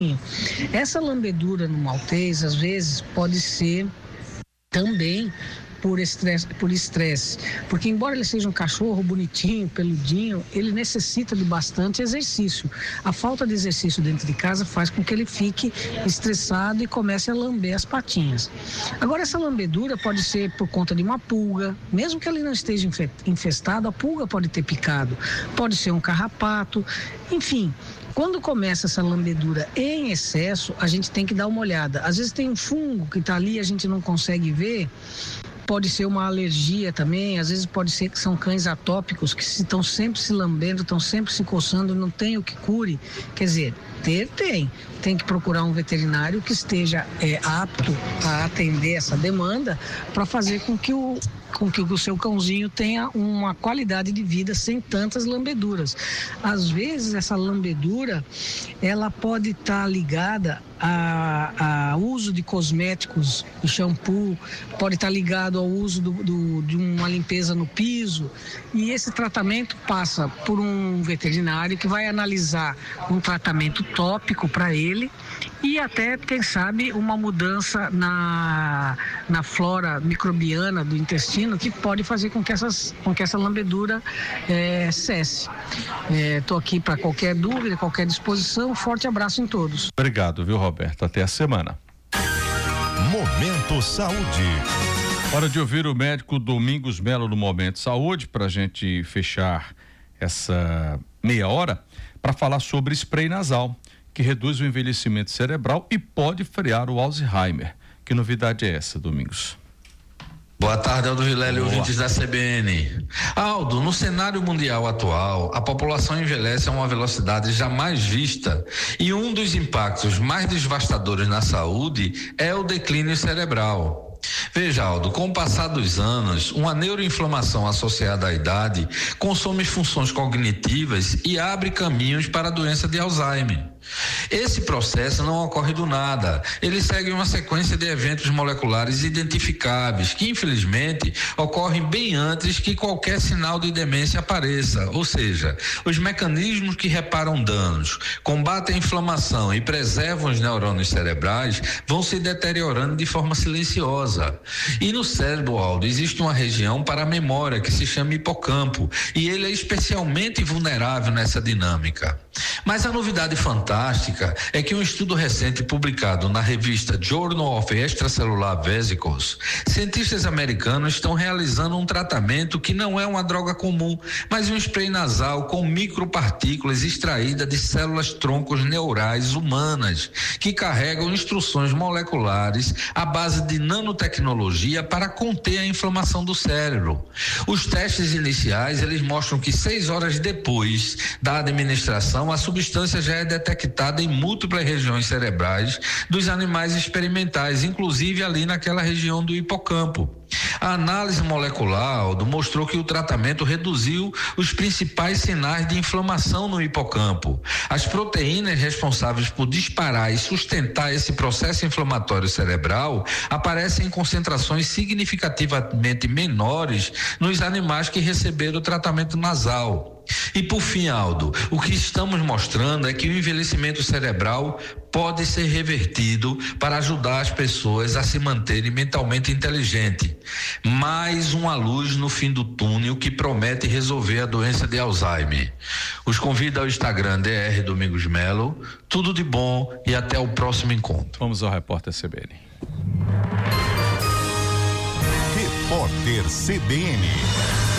Essa lambedura no maltês, às vezes, pode ser também por estresse, porque embora ele seja um cachorro bonitinho, peludinho, ele necessita de bastante exercício. A falta de exercício dentro de casa faz com que ele fique estressado e comece a lamber as patinhas. Agora, essa lambedura pode ser por conta de uma pulga, mesmo que ele não esteja infestado, a pulga pode ter picado, pode ser um carrapato, enfim. Quando começa essa lambedura em excesso, a gente tem que dar uma olhada. Às vezes tem um fungo que está ali, a gente não consegue ver. Pode ser uma alergia também, às vezes pode ser que são cães atópicos que estão sempre se lambendo, estão sempre se coçando, não tem o que cure. Quer dizer, tem que procurar um veterinário que esteja apto a atender essa demanda para fazer com que o seu cãozinho tenha uma qualidade de vida sem tantas lambeduras. Às vezes essa lambedura ela pode estar ligada a uso de cosméticos, de shampoo, pode estar ligado ao uso de uma limpeza no piso, e esse tratamento passa por um veterinário que vai analisar um tratamento tópico para ele e até, quem sabe, uma mudança na flora microbiana do intestino que pode fazer com que essa lambedura cesse. Estou aqui para qualquer dúvida, qualquer disposição. Forte abraço em todos. Obrigado, viu, Roberto? Até a semana. Momento Saúde. Hora de ouvir o médico Domingos Melo no Momento Saúde, para a gente fechar essa meia hora, para falar sobre spray nasal, que reduz o envelhecimento cerebral e pode frear o Alzheimer. Que novidade é essa, Domingos? Boa tarde, Aldo Vilela e ouvintes da CBN. Aldo, no cenário mundial atual, a população envelhece a uma velocidade jamais vista e um dos impactos mais devastadores na saúde é o declínio cerebral. Veja, Aldo, com o passar dos anos, uma neuroinflamação associada à idade consome funções cognitivas e abre caminhos para a doença de Alzheimer. Esse processo não ocorre do nada, ele segue uma sequência de eventos moleculares identificáveis que, infelizmente, ocorrem bem antes que qualquer sinal de demência apareça, ou seja, os mecanismos que reparam danos, combatem a inflamação e preservam os neurônios cerebrais vão se deteriorando de forma silenciosa. E no cérebro, Aldo, existe uma região para a memória que se chama hipocampo, e ele é especialmente vulnerável nessa dinâmica. Mas a novidade fantástica é que um estudo recente publicado na revista Journal of Extracellular Vesicles, cientistas americanos estão realizando um tratamento que não é uma droga comum, mas um spray nasal com micropartículas extraídas de células troncos neurais humanas, que carregam instruções moleculares à base de nanotecnologia para conter a inflamação do cérebro. Os testes iniciais, eles mostram que 6 horas depois da administração, a substância já é detectada em múltiplas regiões cerebrais dos animais experimentais, inclusive ali naquela região do hipocampo. A análise molecular, Aldo, mostrou que o tratamento reduziu os principais sinais de inflamação no hipocampo. As proteínas responsáveis por disparar e sustentar esse processo inflamatório cerebral aparecem em concentrações significativamente menores nos animais que receberam o tratamento nasal. E por fim, Aldo, o que estamos mostrando é que o envelhecimento cerebral pode ser revertido para ajudar as pessoas a se manterem mentalmente inteligentes. Mais uma luz no fim do túnel que promete resolver a doença de Alzheimer. Os convido ao Instagram DR Domingos Melo. Tudo de bom e até o próximo encontro. Vamos ao repórter CBN. Repórter CBN.